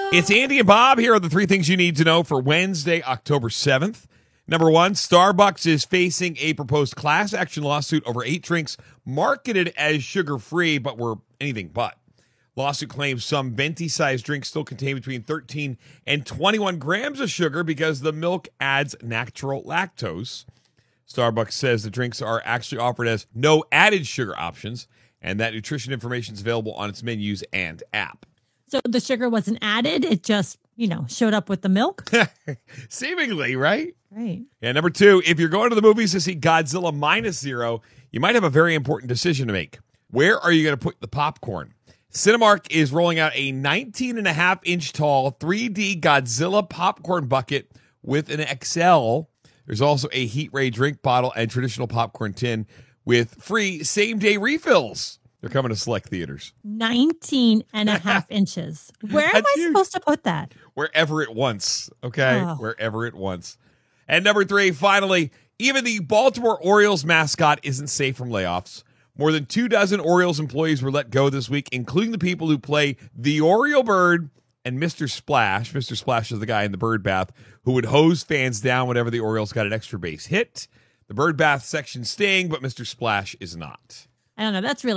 It's Andy and Bob. Here are the three things you need to know for Wednesday, October 7th. Number one, Starbucks is facing a proposed class action lawsuit over 8 drinks marketed as sugar-free, but were anything but. Lawsuit claims some venti-sized drinks still contain between 13 and 21 grams of sugar because the milk adds natural lactose. Starbucks says the drinks are actually offered as no added sugar options, and that nutrition information is available on its menus and app. So the sugar wasn't added. It just, showed up with the milk. Seemingly, right? Right. And number two, if you're going to the movies to see Godzilla -0, you might have a very important decision to make. Where are you going to put the popcorn? Cinemark is rolling out a 19.5-inch tall 3D Godzilla popcorn bucket with an XL. There's also a Heat Ray drink bottle and traditional popcorn tin with free same-day refills. They're coming to select theaters. 19.5 inches. Where am I supposed to put that? Wherever it wants, okay? Oh. Wherever it wants. And number three, finally, even the Baltimore Orioles mascot isn't safe from layoffs. More than 24 Orioles employees were let go this week, including the people who play the Oriole Bird and Mr. Splash. Mr. Splash is the guy in the bird bath who would hose fans down whenever the Orioles got an extra base hit. The bird bath section's staying, but Mr. Splash is not. I don't know. That's really